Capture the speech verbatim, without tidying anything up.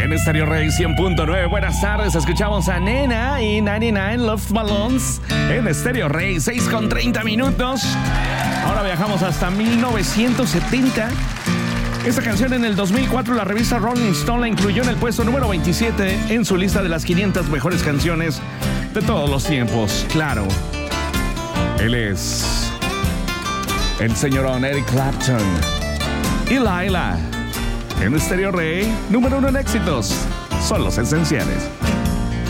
En Stereo Rey cien punto nueve, buenas tardes, escuchamos a Nena y noventa y nueve Love Balloons en Stereo Rey, seis con treinta minutos. Ahora viajamos hasta mil novecientos setenta. Esta canción en el dos mil cuatro la revista Rolling Stone la incluyó en el puesto número veintisiete en su lista de las quinientas mejores canciones de todos los tiempos. Claro, él es el señorón Eric Clapton y Laila. En Stereo Rey, número uno en éxitos, son los esenciales.